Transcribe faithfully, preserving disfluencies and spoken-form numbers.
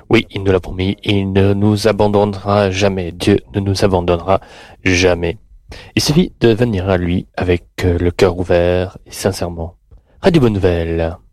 Oui, il nous l'a promis, il ne nous abandonnera jamais. Dieu ne nous abandonnera jamais. Il suffit de venir à lui avec euh, le cœur ouvert et sincèrement. Radio Bonne Nouvelle.